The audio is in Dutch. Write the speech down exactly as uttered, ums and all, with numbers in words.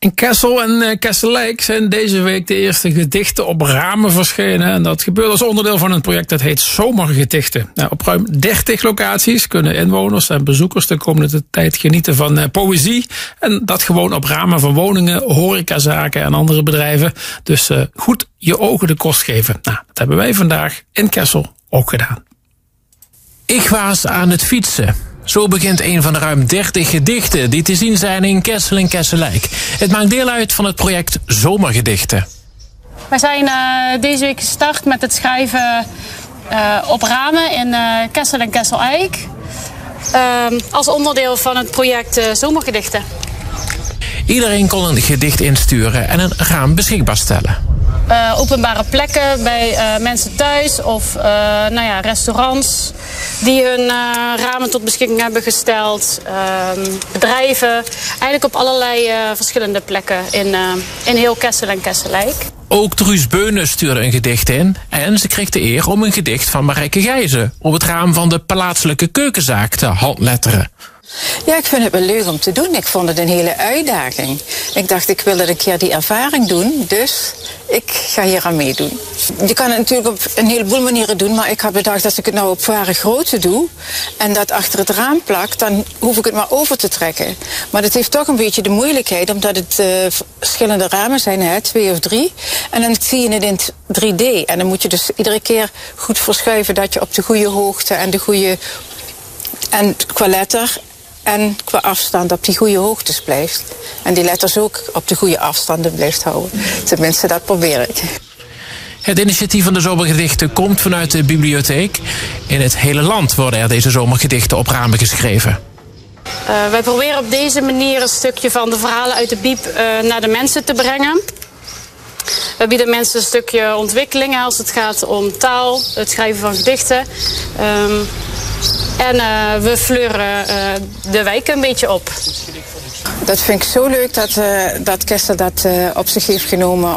In Kessel en uh, Kesselijk zijn deze week de eerste gedichten op ramen verschenen. En dat gebeurt als onderdeel van een project dat heet Zomergedichten. Nou, op ruim dertig locaties kunnen inwoners en bezoekers de komende tijd genieten van uh, poëzie. En dat gewoon op ramen van woningen, horecazaken en andere bedrijven. Dus uh, goed je ogen de kost geven. Nou, dat hebben wij vandaag in Kessel ook gedaan. Ik was aan het fietsen. Zo begint een van de ruim dertig gedichten die te zien zijn in Kessel en Kesselijk. Het maakt deel uit van het project Zomergedichten. Wij zijn uh, deze week gestart met het schrijven uh, op ramen in uh, Kessel en Kesselijk. Uh, als onderdeel van het project uh, Zomergedichten. Iedereen kon een gedicht insturen en een raam beschikbaar stellen. Uh, openbare plekken bij uh, mensen thuis of uh, nou ja, restaurants die hun uh, ramen tot beschikking hebben gesteld. Uh, bedrijven, eigenlijk op allerlei uh, verschillende plekken in, uh, in heel Kessel en Kesselijk. Ook Truus Beunen stuurde een gedicht in en ze kreeg de eer om een gedicht van Marijke Gijzen op het raam van de plaatselijke keukenzaak te handletteren. Ja, ik vind het wel leuk om te doen. Ik vond het een hele uitdaging. Ik dacht, ik wil er een keer die ervaring doen, dus ik ga hier aan meedoen. Je kan het natuurlijk op een heleboel manieren doen, maar ik had bedacht, als ik het nou op ware grootte doe en dat achter het raam plak, dan hoef ik het maar over te trekken. Maar dat heeft toch een beetje de moeilijkheid, omdat het uh, verschillende ramen zijn, hè, twee of drie. En dan zie je het in drie D. En dan moet je dus iedere keer goed verschuiven dat je op de goede hoogte en de goede... En qua letter en qua afstand op die goede hoogtes blijft. En die letters ook op de goede afstanden blijft houden. Tenminste, dat probeer ik. Het initiatief van de Zomergedichten komt vanuit de bibliotheek. In het hele land worden er deze zomergedichten op ramen geschreven. Uh, wij proberen op deze manier een stukje van de verhalen uit de Bieb uh, naar de mensen te brengen. We bieden mensen een stukje ontwikkeling als het gaat om taal, het schrijven van gedichten. Um, En uh, we fleuren uh, de wijk een beetje op. Dat vind ik zo leuk dat, uh, dat Kessel dat uh, op zich heeft genomen